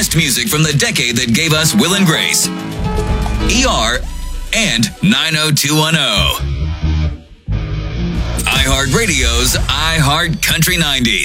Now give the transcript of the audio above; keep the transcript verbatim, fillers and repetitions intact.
best music from the decade that gave us Will and Grace, E R, and nine oh two one oh. iHeartRadio's iHeart Country nineties.